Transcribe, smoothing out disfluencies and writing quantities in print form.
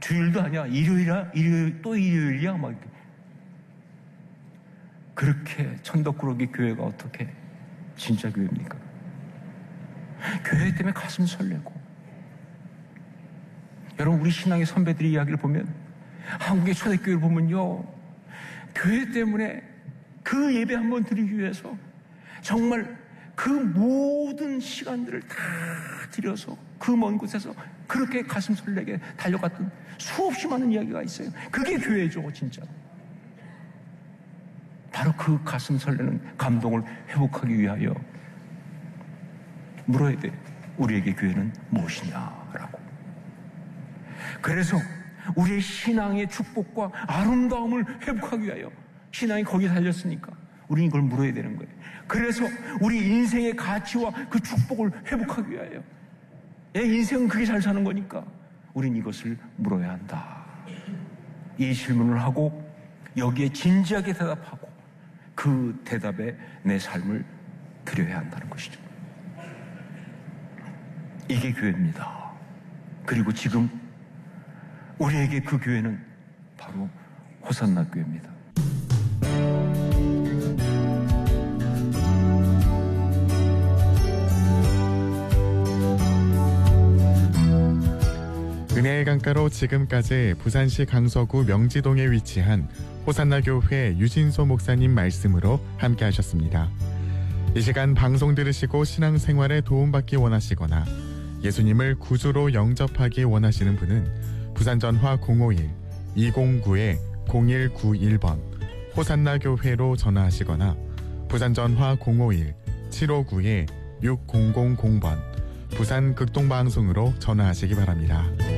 주일도 아니야. 일요일 또 일요일이야. 막 이렇게. 그렇게 천덕꾸러기 교회가 어떻게 진짜 교회입니까? 교회 때문에 가슴 설레고. 여러분, 우리 신앙의 선배들의 이야기를 보면, 한국의 초대교회를 보면요, 교회 때문에 그 예배 한번 드리기 위해서 정말 그 모든 시간들을 다 들여서 그 먼 곳에서 그렇게 가슴 설레게 달려갔던 수없이 많은 이야기가 있어요. 그게 교회죠, 진짜. 바로 그 가슴 설레는 감동을 회복하기 위하여 물어야 돼. 우리에게 교회는 무엇이냐라고. 그래서 우리의 신앙의 축복과 아름다움을 회복하기 위하여, 신앙이 거기에 달렸으니까 우리는 이걸 물어야 되는 거예요. 그래서 우리 인생의 가치와 그 축복을 회복하기 위하여, 인생은 그게 잘 사는 거니까 우린 이것을 물어야 한다. 이 질문을 하고 여기에 진지하게 대답하고 그 대답에 내 삶을 드려야 한다는 것이죠. 이게 교회입니다. 그리고 지금 우리에게 그 교회는 바로 호산나 교회입니다. 은혜의 강가로 지금까지 부산시 강서구 명지동에 위치한 호산나 교회 유진소 목사님 말씀으로 함께 하셨습니다. 이 시간 방송 들으시고 신앙생활에 도움받기 원하시거나 예수님을 구주로 영접하기 원하시는 분은 부산전화 051-209-0191번 호산나 교회로 전화하시거나 부산전화 051-759-6000번 부산 극동방송으로 전화하시기 바랍니다.